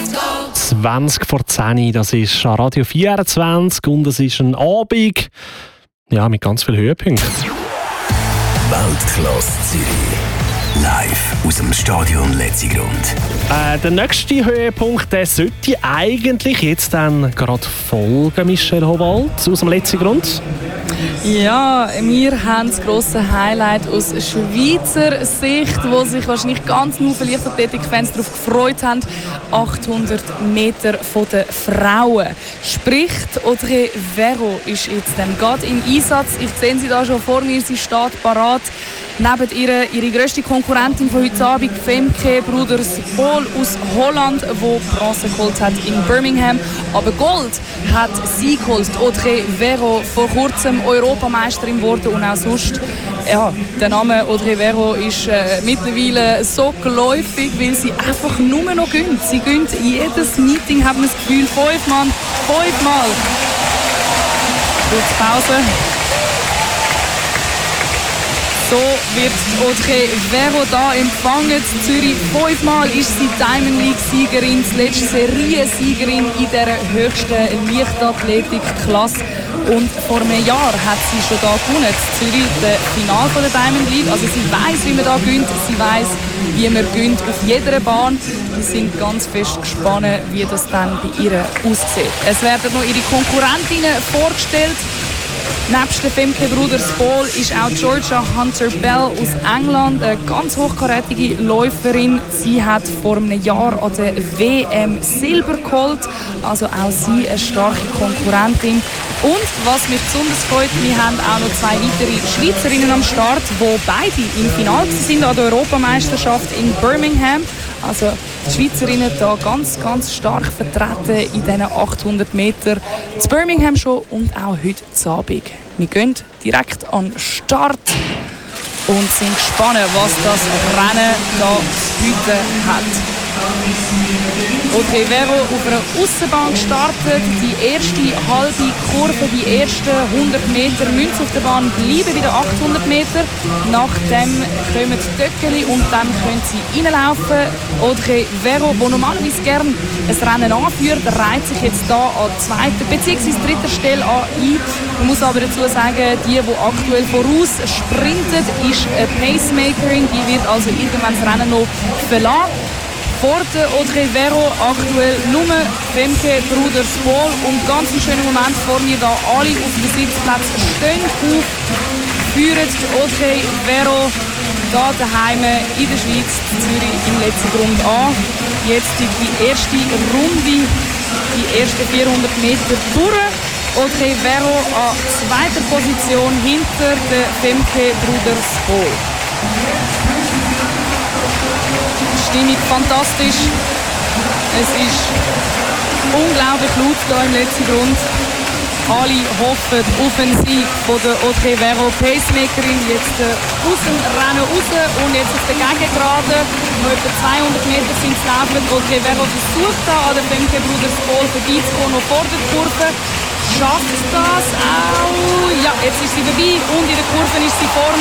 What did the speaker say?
20 vor 10, das ist an Radio 24 und es ist ein Abend mit ganz vielen Höhepunkten. Weltklasse Zürich. Live aus dem Stadion Letzigrund. Der nächste Höhepunkt, der sollte eigentlich jetzt dann gerade folgen, Michelle Howald aus dem Letzigrund. Ja, wir haben das grosse Highlight aus Schweizer Sicht, wo sich wahrscheinlich ganz nur für Leichtathletik-Fans darauf gefreut haben. 800 Meter von den Frauen. Sprich, Audrey Vero ist jetzt gerade im Einsatz. Ich sehe sie da schon vor mir, sie steht parat. Neben ihre grösste Konkurrentin von heute Abend, Femke Broeders-Bol aus Holland, die Bronze geholt hat in Birmingham. Aber Gold hat sie geholt. Audrey Vero, vor kurzem Europameisterin geworden und auch sonst. Ja, der Name Audrey Vero ist mittlerweile so geläufig, weil sie einfach nur noch gönnt. Sie gönnt jedes Meeting, haben wir das Gefühl, fünfmal. Kurz Pause. So wird Audrey Vero da empfangen. In Zürich 5-mal ist sie Diamond League-Siegerin, zuletzt Seriensiegerin in der höchsten Leichtathletik-Klasse. Und vor einem Jahr hat sie schon da gewonnen, in Zürich, das Finale der Diamond League. Also sie weiss, wie man da gönnt, sie weiss, wie man gönnt auf jeder Bahn. Wir sind ganz fest gespannt, wie das dann bei ihr aussieht. Es werden noch ihre Konkurrentinnen vorgestellt. Nebst der Femke Broeders-Bol ist auch Georgia Hunter-Bell aus England eine ganz hochkarätige Läuferin. Sie hat vor einem Jahr an der WM Silber geholt. Also auch sie eine starke Konkurrentin. Und was mich besonders freut, wir haben auch noch 2 weitere Schweizerinnen am Start, die beide im Finale sind an der Europameisterschaft in Birmingham. Also die Schweizerinnen da ganz, ganz stark vertreten in diesen 800 Meter. Zu Birmingham schon und auch heute Abend. Wir gehen direkt an den Start und sind gespannt, was das Rennen da heute hat. Audrey Vero auf einer Aussenbahn gestartet. Die erste halbe Kurve, die ersten 100 Meter müssen auf der Bahn bleiben, wieder 800 Meter. Nachdem kommen die Töckeli und dann können sie reinlaufen. Audrey Vero, die normalerweise gerne ein Rennen anführt, reiht sich jetzt da an zweiter bzw. dritter Stelle ein. Man muss aber dazu sagen, die aktuell voraus sprintet, ist eine Pacemakerin. Die wird also irgendwann das Rennen noch verlassen. Vor der Audrey Vero aktuell nur Femke Broeders-Bol und ganz ein schöner Moment vor mir, da alle auf dem Sitzplatz stehen auf, führen Audrey Vero da daheim in der Schweiz, Zürich im letzten Grund an. Jetzt die erste Runde, die ersten 400 Meter durch. Audrey Vero an zweiter Position hinter der Femke Broeders-Bol. Stimmung fantastisch. Es ist unglaublich laut hier im letzten Grund. Alle hoffen auf einen Sieg von der Audrey Vero, Pacemakerin. Jetzt aus dem Rennen raus und jetzt auf der Gegengerade. Noch etwa 200 Meter sind es laufen. Audrey Vero versucht da an der Femke Broeders-Bol vorbeizukommen, noch vor der Kurve. Schafft das auch? Ja, jetzt ist sie vorbei und in der Kurve ist sie vorne.